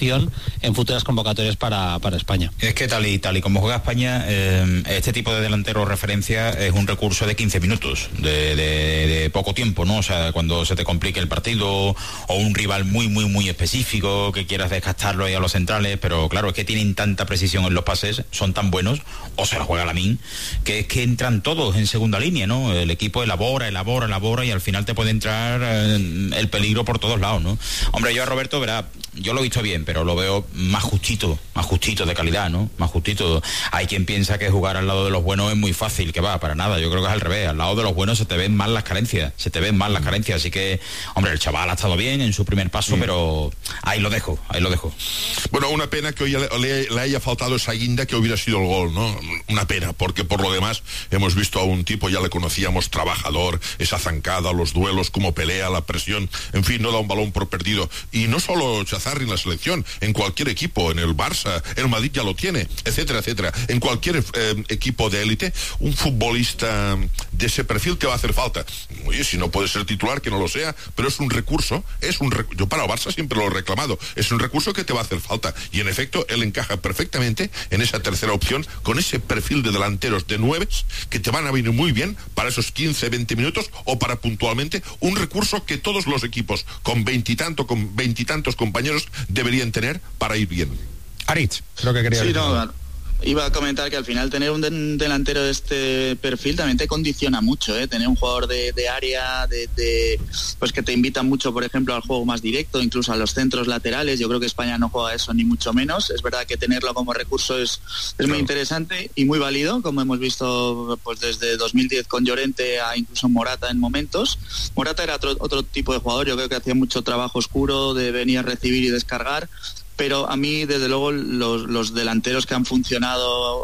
opción en futuras convocatorias para España. Es que tal y como juega España, este tipo de delantero referencia es un recurso de 15 minutos, de poco tiempo, ¿no? O sea, cuando se te complique el partido o un rival muy específico que quieras desgastarlo ahí a los centrales, pero claro, es que tienen tanta precisión en los pases, son tan buenos, o se la juega Lamine, que es que entran todos en segunda línea, ¿no? El equipo elabora y al final te puede entrar el peligro por todos lados, ¿no? Hombre, yo a Roberto, verá, yo lo he visto bien, pero lo veo más justito de calidad, ¿no? Más justito. Hay quien piensa que jugar al lado de los buenos es muy fácil, que va, para nada. Yo creo que es al revés. Al lado de los buenos se te ven más las carencias. Así que, hombre, el chaval ha estado bien en su primer paso, pero ahí lo dejo. Bueno, una pena que hoy le haya faltado esa guinda que hubiera sido el gol, ¿no? Una pena, porque por lo demás hemos visto a un tipo, ya le conocíamos, trabajador, esa zancada, los duelos, cómo pelea, la presión, en fin, no da un balón por perdido. Y no solo Chazarri en la selección, en cualquier equipo, en el Barça, el Madrid ya lo tiene, etcétera. En cualquier equipo de élite, un futbolista de ese perfil te va a hacer falta. Oye, si no puede ser titular, que no lo sea, pero es un recurso, yo para el Barça siempre lo he reclamado, es un recurso que te va a hacer falta. Y en efecto, él encaja perfectamente en esa tercera opción, con ese perfil de delanteros de 9 que te van a venir muy bien para esos 15-20 minutos o para puntualmente un recurso que todos los equipos con veintitantos compañeros deberían tener para ir bien. Aritz, creo que quería decir. Iba a comentar que al final tener un delantero de este perfil también te condiciona mucho, ¿eh? Tener un jugador de área, pues que te invita mucho, por ejemplo, al juego más directo, incluso a los centros laterales. Yo creo que España no juega eso ni mucho menos. Es verdad que tenerlo como recurso es muy interesante y muy válido, como hemos visto pues desde 2010 con Llorente a incluso Morata en momentos. Morata era otro tipo de jugador, yo creo que hacía mucho trabajo oscuro de venir a recibir y descargar. Pero a mí, desde luego, los delanteros que han funcionado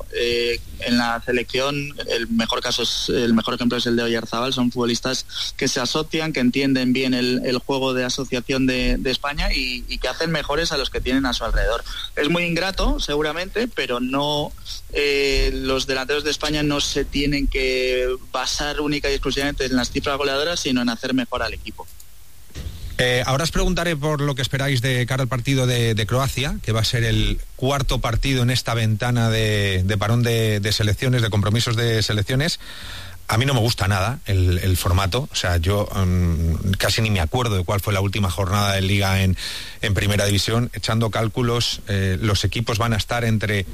en la selección, el mejor ejemplo es el de Oyarzabal. Son futbolistas que se asocian, que entienden bien el juego de asociación de España y que hacen mejores a los que tienen a su alrededor. Es muy ingrato, seguramente, pero no los delanteros de España no se tienen que basar única y exclusivamente en las cifras goleadoras, sino en hacer mejor al equipo. Ahora os preguntaré por lo que esperáis de cara al partido de Croacia, que va a ser el cuarto partido en esta ventana de parón de selecciones, de compromisos de selecciones. A mí no me gusta nada el formato, o sea, yo casi ni me acuerdo de cuál fue la última jornada de Liga en Primera División. Echando cálculos, los equipos van a estar entre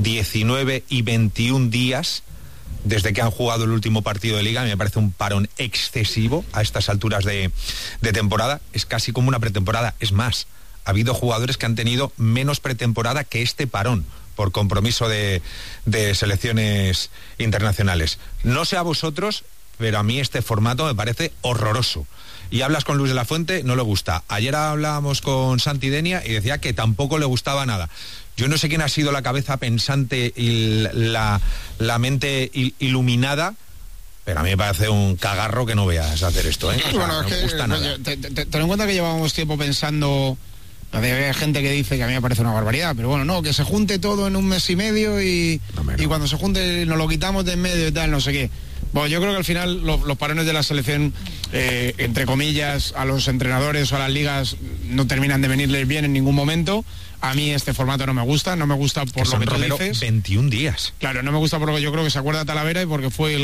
19 y 21 días desde que han jugado el último partido de Liga. Me parece un parón excesivo a estas alturas de temporada. Es casi como una pretemporada. Es más, ha habido jugadores que han tenido menos pretemporada que este parón por compromiso de selecciones internacionales. No sé a vosotros, pero a mí este formato me parece horroroso. Y hablas con Luis de la Fuente, no le gusta. Ayer hablábamos con Santi Denia y decía que tampoco le gustaba nada. Yo no sé quién ha sido la cabeza pensante y la mente iluminada, pero a mí me parece un cagarro que no veas hacer esto, ¿eh? O sea, bueno, no me gusta nada. Ten en cuenta que llevamos tiempo pensando. Hay gente que dice que a mí me parece una barbaridad, pero bueno, no, que se junte todo en un mes y medio y cuando se junte nos lo quitamos de en medio y tal, no sé qué. Bueno, yo creo que al final los parones de la selección, entre comillas, a los entrenadores o a las ligas no terminan de venirles bien en ningún momento. A mí este formato no me gusta por lo que tú dices. 21 días. Claro, no me gusta porque yo creo que se acuerda Talavera y porque fue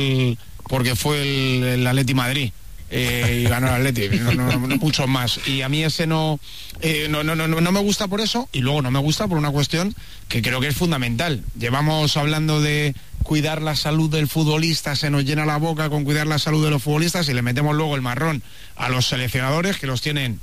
el Atleti Madrid. Y ganó el Atleti, no mucho más. Y a mí ese no me gusta por eso, y luego no me gusta por una cuestión que creo que es fundamental. Llevamos hablando de cuidar la salud del futbolista, se nos llena la boca con cuidar la salud de los futbolistas y le metemos luego el marrón a los seleccionadores que los tienen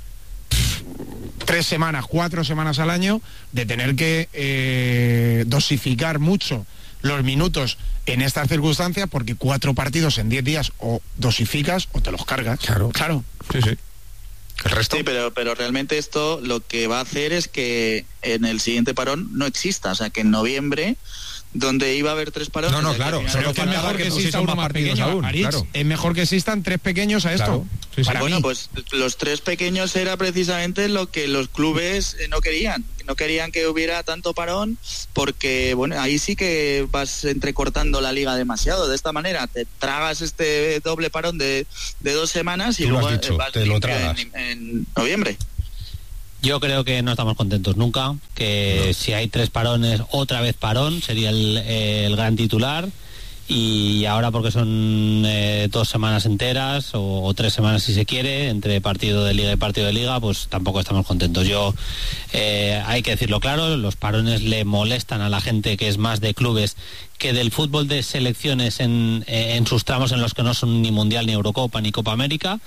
3 semanas, 4 semanas al año, de tener que dosificar mucho los minutos en estas circunstancias, porque 4 partidos en 10 días o dosificas o te los cargas. Claro. Sí. El resto. Sí, pero realmente esto lo que va a hacer es que en el siguiente parón no exista, o sea, que en noviembre, donde iba a haber 3 parones. No, claro. Pero que es mejor que exista uno más pequeño aún, claro. Es mejor que existan 3 pequeños a esto. Claro. Sí. Bueno, mí. Pues los 3 pequeños era precisamente lo que los clubes no querían. No querían que hubiera tanto parón, porque bueno, ahí sí que vas entrecortando la liga demasiado. De esta manera te tragas este doble parón de 2 semanas y luego te lo tragas en noviembre. Yo creo que no estamos contentos nunca, que si hay 3 parones, otra vez parón, sería el gran titular, y ahora porque son 2 semanas enteras, o 3 semanas si se quiere, entre partido de liga y partido de liga, pues tampoco estamos contentos. Hay que decirlo claro, los parones le molestan a la gente que es más de clubes que del fútbol de selecciones en sus tramos en los que no son ni Mundial, ni Eurocopa, ni Copa América.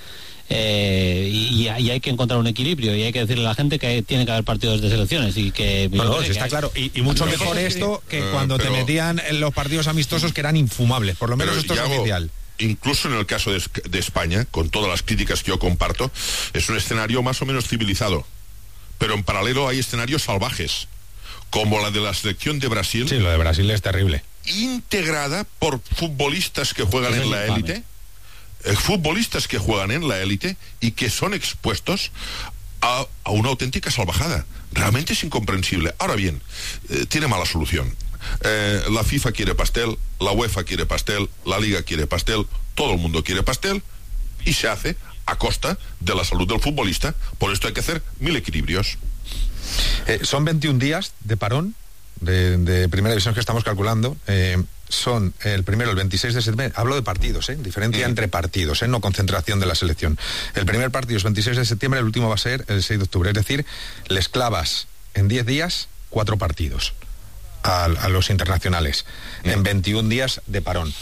Y hay que encontrar un equilibrio, y hay que decirle a la gente que tiene que haber partidos de selecciones y que... está claro, y mucho mejor esto que cuando te metían en los partidos amistosos, que eran infumables, por lo menos esto es oficial. Incluso en el caso de España, con todas las críticas que yo comparto, es un escenario más o menos civilizado, pero en paralelo hay escenarios salvajes, como la de la selección de Brasil. Sí, lo de Brasil es terrible. Integrada por futbolistas que juegan en la élite. Futbolistas que juegan en la élite y que son expuestos a una auténtica salvajada. Realmente es incomprensible. Ahora bien, tiene mala solución. La FIFA quiere pastel, la UEFA quiere pastel, la Liga quiere pastel, todo el mundo quiere pastel, y se hace a costa de la salud del futbolista. Por esto hay que hacer 1000 equilibrios. Son 21 días de parón de primera división que estamos calculando. Son el primero, el 26 de septiembre, hablo de partidos, diferencia entre partidos, no concentración de la selección. El primer partido es 26 de septiembre, el último va a ser el 6 de octubre, es decir, les clavas en 10 días 4 partidos a los internacionales, en 21 días de parón.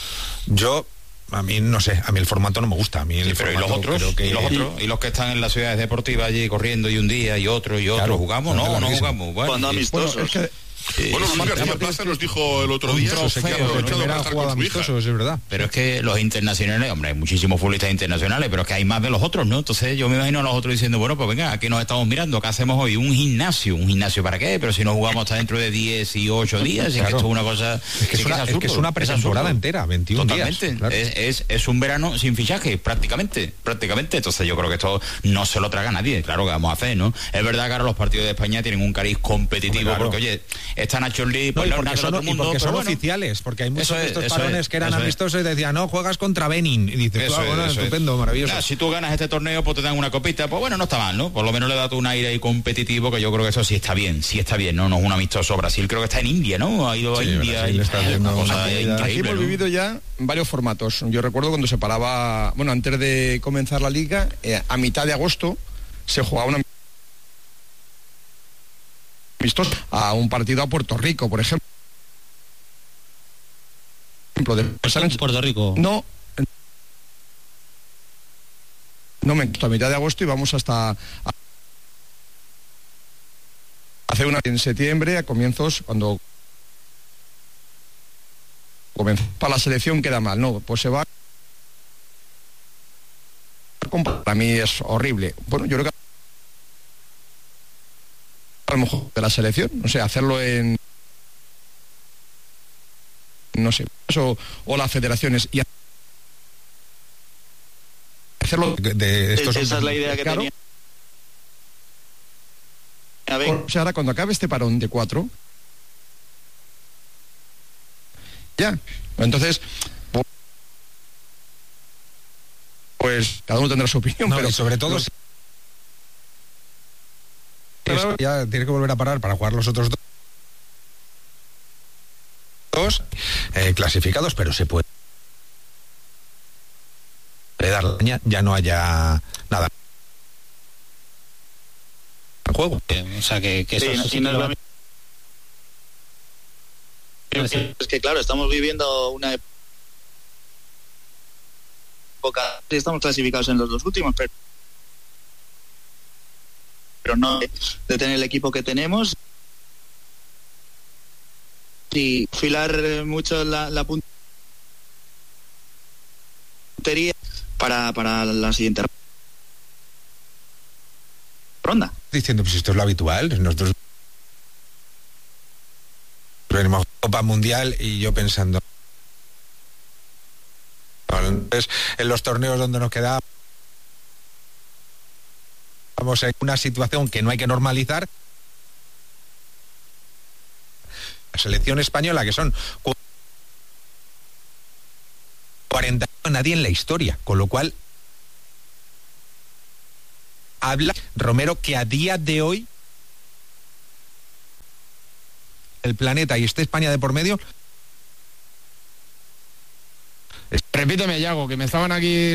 A mí no sé, a mí el formato no me gusta. A mí pero ¿y los otros? ¿Y los que están en las ciudades deportivas allí corriendo y un día y otro y otro? Claro, ¿jugamos? No jugamos. Cuando amistosos. Bueno, Luis García Plaza nos dijo el otro día es verdad. Pero es que los internacionales, hombre, hay muchísimos futbolistas internacionales, pero es que hay más de los otros, ¿no? Entonces yo me imagino a los otros diciendo, bueno, pues venga, aquí nos estamos mirando, ¿qué hacemos hoy? ¿Un gimnasio para qué? Pero si no jugamos hasta dentro de 18 días, claro. Es que esto es una cosa... Es que es una pretemporada entera, 21 Totalmente. días. Claro. Es un verano sin fichaje, prácticamente. Entonces yo creo que esto no se lo traga nadie, claro que vamos a hacer, ¿no? Es verdad que ahora los partidos de España tienen un cariz competitivo, claro. Porque, oye, esta Nacho League, pues porque son oficiales, porque hay muchos de estos parones que eran amistosos y decían, no, juegas contra Benin, y dices, estupendo, maravilloso. Claro, si tú ganas este torneo, pues te dan una copita, pues bueno, no está mal, ¿no? Por lo menos le da un aire ahí competitivo, que yo creo que eso sí está bien, ¿no? No es un amistoso. Brasil creo que está en India, ¿no? Ha ido a India y está haciendo una cosa increíble. Aquí hemos vivido ya varios formatos. Yo recuerdo cuando se paraba, bueno, antes de comenzar la liga, a mitad de agosto se jugaba una amistoso a un partido a Puerto Rico, por ejemplo. Puerto Rico. No, a mitad de agosto y vamos hasta hacer una en septiembre, a comienzos, cuando comienza para la selección queda mal, no, pues se va. Para mí es horrible. Bueno, yo creo que a lo mejor de la selección, no sé, hacerlo en, no sé, o las federaciones, y hacerlo de estos. Esa es la idea que tenía. O sea, ahora cuando acabe este parón de 4, ya, entonces pues cada uno tendrá su opinión, no, pero sobre todo ya tiene que volver a parar para jugar los otros dos clasificados, pero se puede dar ya no haya nada en juego. O sea que eso sí no lo... Es que claro, estamos viviendo una época, estamos clasificados en los 2 últimos, pero no de tener el equipo que tenemos y afilar mucho la puntería para la siguiente ronda. Diciendo, pues esto es lo habitual, nosotros tenemos Copa Mundial y yo pensando, entonces en los torneos donde nos quedamos en una situación que no hay que normalizar. La selección española, que son 40, nadie en la historia, con lo cual habla Romero que a día de hoy el planeta y esté España de por medio. Repíteme, Yago, que me estaban aquí...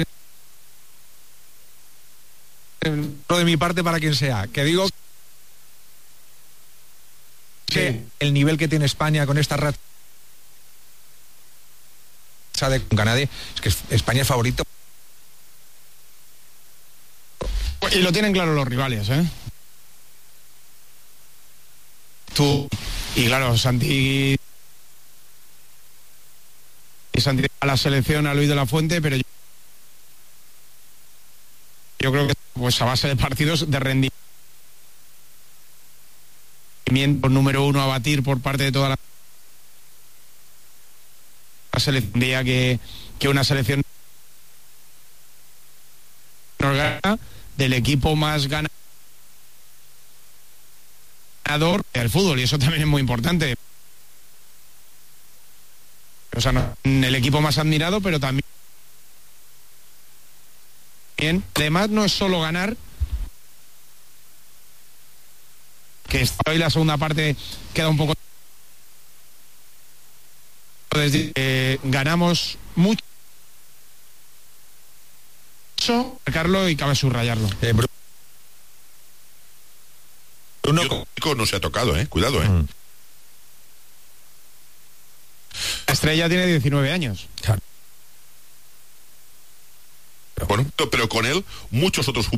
De mi parte para quien sea, que digo que el nivel que tiene España con esta racha de Canadá, es que España es favorito. Y lo tienen claro los rivales, ¿eh? Tú y claro, Santi a la selección, a Luis de la Fuente, pero yo creo que pues a base de partidos de rendimiento número uno a batir por parte de toda la selección, día que una selección nos gana, del equipo más ganador del fútbol, y eso también es muy importante. O sea, no, el equipo más admirado, pero también además no es solo ganar, que hoy la segunda parte queda un poco ganamos mucho, Carlos, y cabe subrayarlo. Bruno no se ha tocado, cuidado, La Estrella tiene 19 años. Claro. Bueno, pero con él muchos otros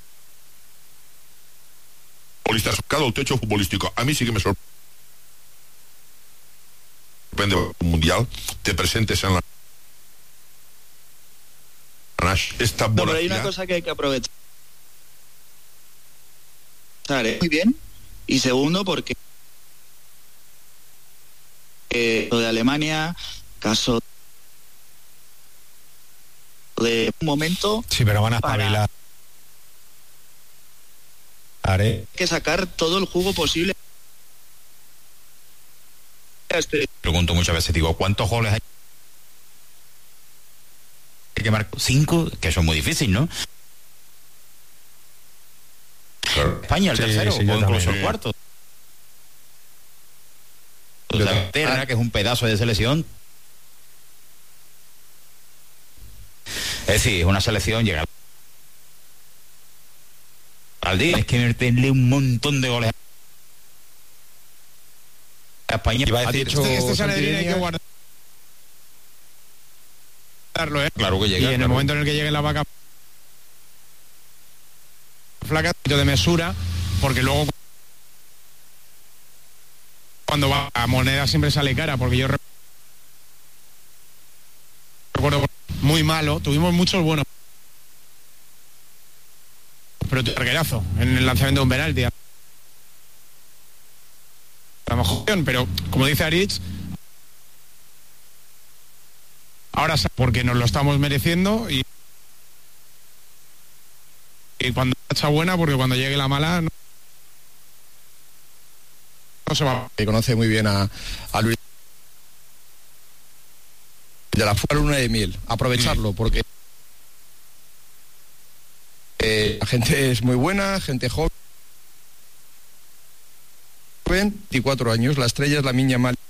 futbolistas, cada un techo futbolístico. A mí sí que me sorprende un mundial, te presentes en la esta no, pero hay una cosa que hay que aprovechar muy bien, y segundo porque lo de Alemania, caso de un momento, sí, pero van a espabilar. Hay que sacar todo el jugo posible. Pregunto muchas veces, digo, ¿cuántos goles hay que marcar? 5, que eso es muy difícil, ¿no? Claro. España el tercero, o incluso el cuarto. O sea, que es un pedazo de selección. Es decir, es una selección llegar al día. Es que meterle un montón de goles a España. Iba a decir, este Sanedrín hay que guardarlo, Claro que llega. Y en el momento en el que llegue la vaca flaca de mesura, porque luego cuando va a moneda siempre sale cara, porque yo recuerdo muy malo, tuvimos muchos buenos, pero arquerazo en el lanzamiento de un penalti, a lo mejor, pero como dice Aritz, ahora porque nos lo estamos mereciendo, y cuando echa buena, porque cuando llegue la mala no se va. Que conoce muy bien a Luis de la Luna de Miel, aprovecharlo, porque la gente es muy buena, gente joven, 24 años, la Estrella es la niña más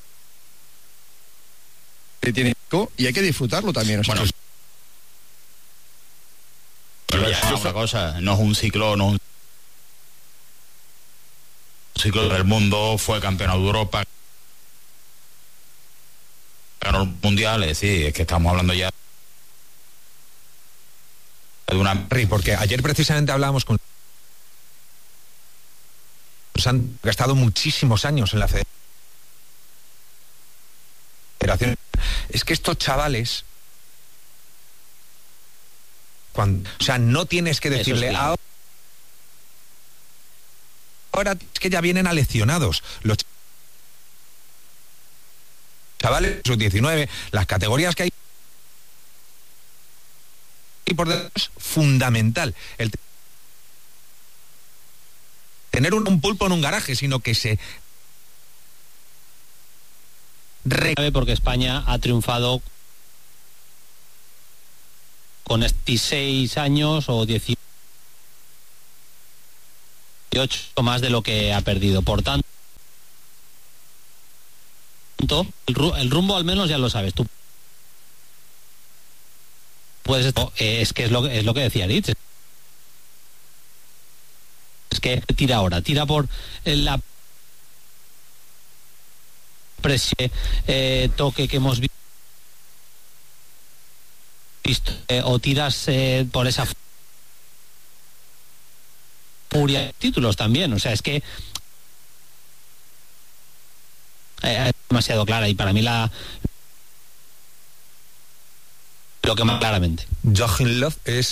que tiene, y hay que disfrutarlo también. O sea, bueno, pero ya, una cosa, no es un ciclo, no es un ciclo del mundo, fue campeón de Europa, ganó los mundiales, sí, es que estamos hablando ya de una... Porque ayer precisamente hablábamos con... Han gastado muchísimos años en la federación. Es que estos chavales, o sea, no tienes que decirle ahora es que ya vienen aleccionados los chavales, sus 19, las categorías que hay y por detrás es fundamental el tener un pulpo en un garaje, sino que se porque España ha triunfado con 16 años o 18 más de lo que ha perdido. Por tanto, el rumbo al menos ya lo sabes tú. Puedes, es que es lo que decía Rich. Es que tira ahora, tira por la presión, toque que hemos visto, o tiras por esa furia de títulos también. O sea, es que es demasiado clara, y para mí lo que más claramente Joachim Löw es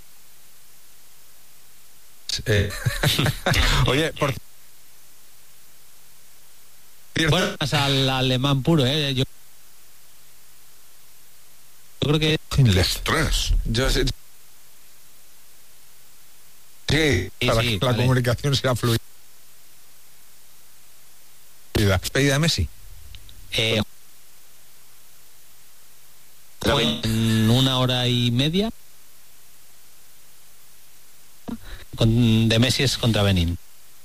oye, por cierto, bueno, más al alemán puro, yo creo que Ostras. yo sé, sí, para que la vale. comunicación sea fluida. Despedida de Messi. Fue en 1 hora y media de Messi es contra Benín.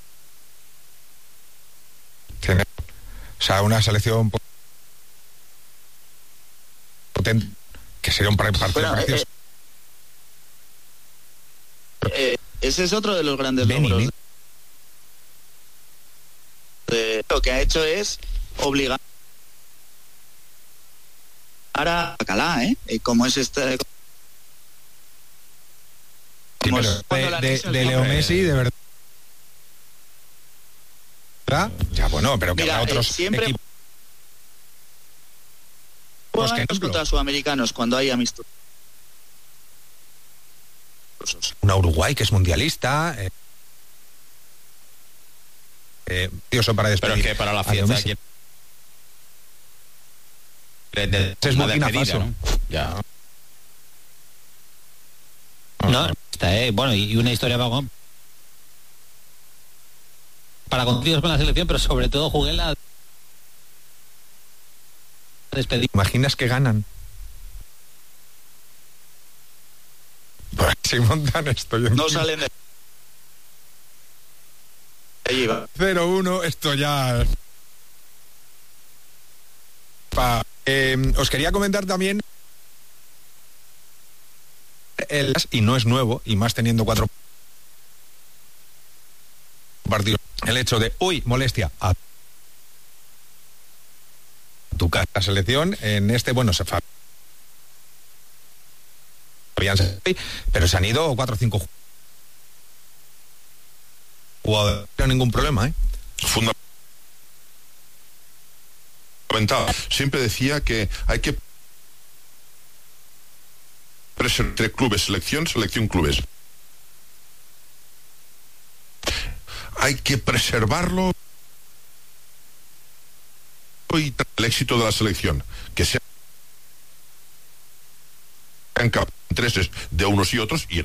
O sea, una selección potente, que sería un partido Bueno, precioso. ese es otro de los grandes Benin, logros. Lo que ha hecho es obligar a Calá, como es este. Sí, como pero es cuando la de anexión- Leo Messi, de verdad. Ya, bueno, pero que Mira, habrá otros siempre equipos juegan que no. contra sudamericanos cuando hay amistosos. Una Uruguay que es mundialista. Curioso para Pero despedir. es que para la a Leo fiesta Messi. es Burkina una despedida, Faso. ¿no? Ya. No, bueno, y una historia para contigo con la selección, pero sobre todo jugué la despedida. ¿Imaginas que ganan? Pues si montan esto, yo No salen de allí va. 0-1, esto ya. Os quería comentar también y no es nuevo, y más teniendo 4 partidos, el hecho de molestia a tu casa selección en este, bueno, se pero se han ido 4 o 5 jugadores, no hay ningún problema, Fundamental. Siempre decía que hay que entre clubes, selección, clubes. Hay que preservarlo y el éxito de la selección, que sean intereses de unos y otros, y en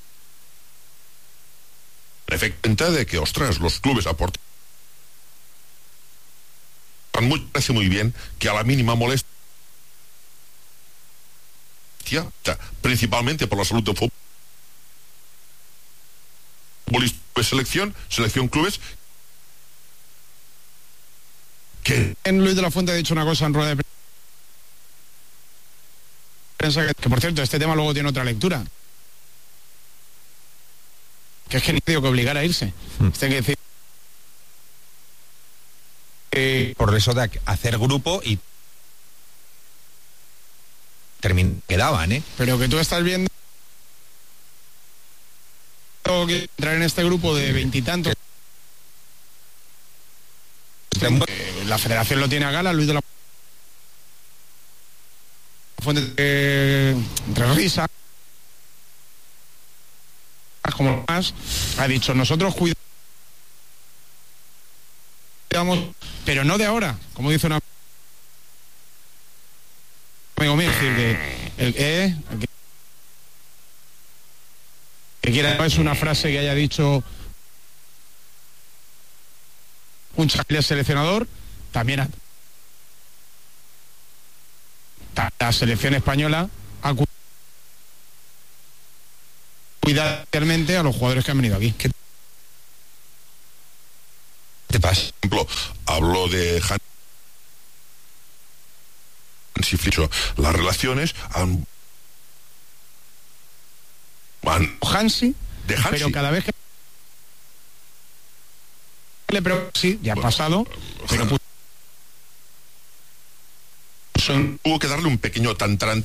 efecto de que, ostras, los clubes aportan parece muy bien que a la mínima molestia, o sea, principalmente por la salud del futbolista de selección clubes, que Luis de la Fuente ha dicho una cosa en rueda de prensa que por cierto, este tema luego tiene otra lectura, que es que ni digo que obligar a irse. Tiene que decir por eso de hacer grupo y quedaban, pero que tú estás viendo que entrar en este grupo de 20 y tantos. La federación lo tiene a gala. Luis de la Fuente entre risas como más ha dicho, nosotros cuidamos, pero no de ahora, como dice una amigo mío, es decir, el que quiera, no es una frase que haya dicho un seleccionador, también la selección española ha cuidado realmente a los jugadores que han venido aquí. ¿Qué pasa? Por ejemplo, habló de Hansi Flick. Las relaciones han Hansi, de Hansi. pero cada vez que pero sí, ya ha pasado, pero tuvo que darle un pequeño tan a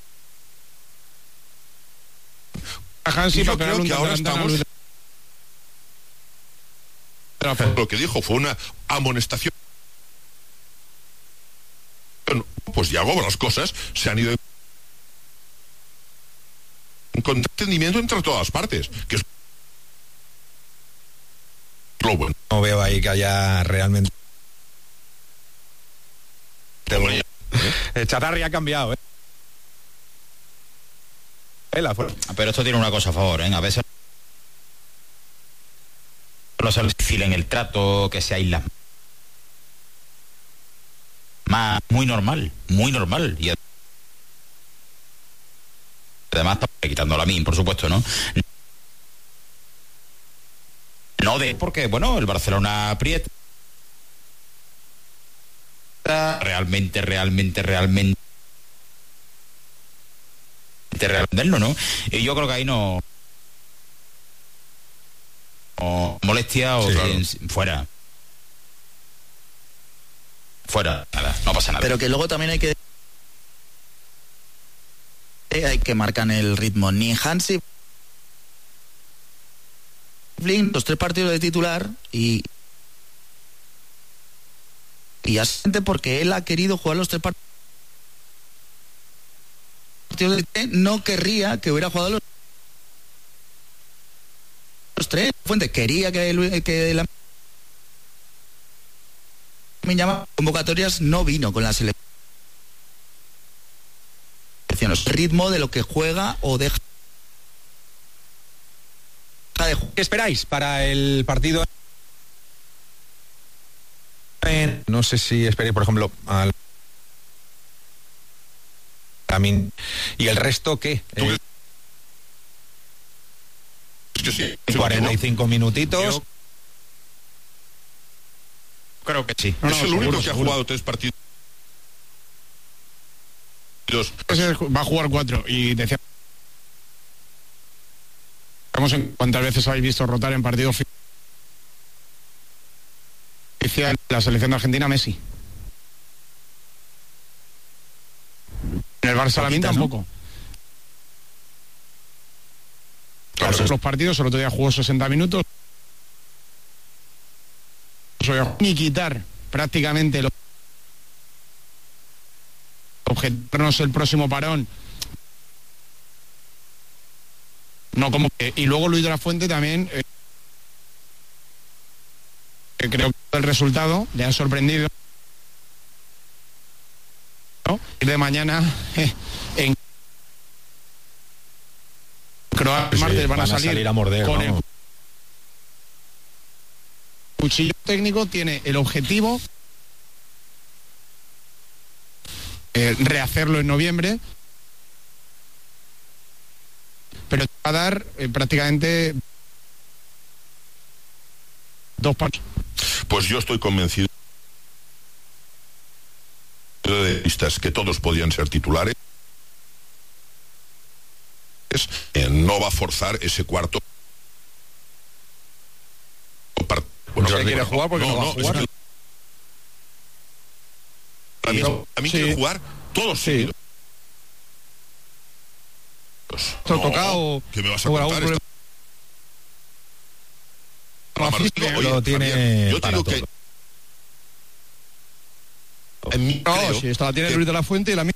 Hansi y yo para creo pegarle un que ahora tan-tan a estamos Luis. lo que dijo fue una amonestación. Pues ya hago las cosas, se han ido con entendimiento entre todas las partes, que es lo bueno. No veo ahí que haya realmente... El Chatarri ha cambiado, Pero esto tiene una cosa a favor, ¿eh? A veces no se fila en el trato, que se aísla más, muy normal, y además está quitando a mí, por supuesto, ¿no? No de porque, bueno, el Barcelona aprieta realmente ¿no? Y yo creo que ahí no molestia o sí, claro. fuera, nada, no pasa nada. Pero que luego también hay que marcar el ritmo. Ni Hansi Flick, los 3 partidos de titular y asente porque él ha querido jugar los 3 partidos de no querría que hubiera jugado los 3. Fuente quería que la convocatorias no vino con la selección. Ritmo de lo que juega o deja de jugar. ¿Qué esperáis para el partido? No sé si esperéis, por ejemplo, al Lamin y el resto, ¿qué? Sí, 45 minutitos. Yo creo que sí. es el único que ha jugado 3 partidos. Va a jugar 4 y decíamos en cuántas veces habéis visto rotar en partido oficial la selección de Argentina. Messi en el Barça Lamin tampoco. Claro, los partidos, el otro día jugó 60 minutos. Ni quitar prácticamente los objetarnos el próximo parón. No como que, y luego Luis de la Fuente también creo que el resultado le ha sorprendido, ¿no? Y de mañana en Croacia martes van a salir a morder, con vamos. el cuchillo técnico. Tiene el objetivo rehacerlo en noviembre, pero va a dar prácticamente 2 partidos. Pues yo estoy convencido de que todos podían ser titulares. No va a forzar ese cuarto partido. Bueno, quiere jugar porque no va a jugar. Es que a mí quiere jugar todos seguidos. Tocado, ¿qué me vas a o contar? algún Lo tiene yo te para digo que todo. en mí No, creo si esta la tiene que Luis de la Fuente y la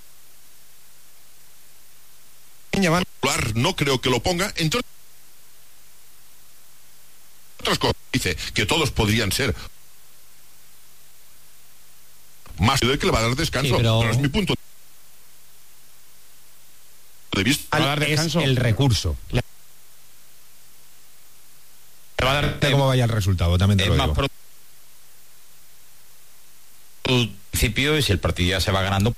niña van. no creo que lo ponga, entre otras cosas. Dice que todos podrían ser más de que le va a dar descanso. Sí, pero es mi punto de vista. Va a dar descanso. Es el recurso. Le va a dar Cómo vaya el resultado, también te Es lo más digo. principio, y si el partido ya se va ganando,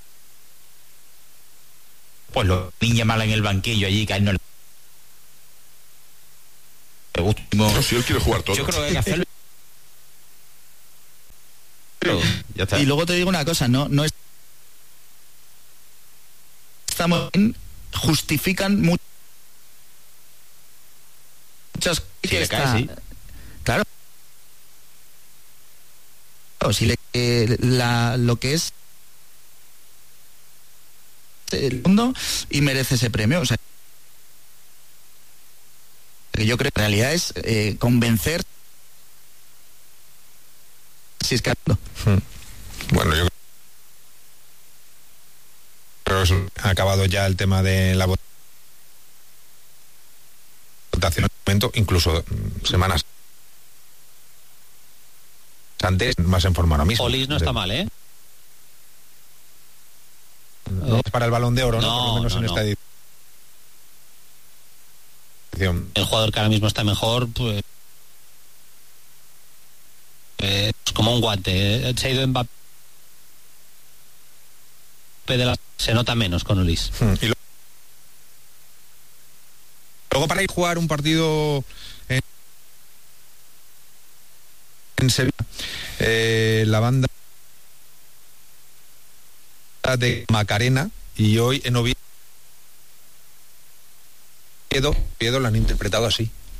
pues los niña mala en el banquillo allí, que a él no le último. No, si él quiere jugar todo. Yo creo que hay que hacerlo Ya está. Y luego te digo una cosa, no estamos bien, justifican muchas cosas Si le cae, sí. Claro. Si lo que es el mundo y merece ese premio, o sea, que yo creo que en realidad es convencer si es que Bueno, yo creo que ha acabado ya el tema de la votación, incluso semanas antes, más en forma ahora mismo. Olis no está mal, ¿eh? No es para el Balón de Oro, ¿no? No, Por lo menos en esta edición. El jugador que ahora mismo está mejor, pues es como un guante, ¿eh? Se ha ido Mbappé se nota menos con Ulis. Y luego para ir a jugar un partido en Sevilla, la banda de Macarena, y hoy en Oviedo lo han interpretado así.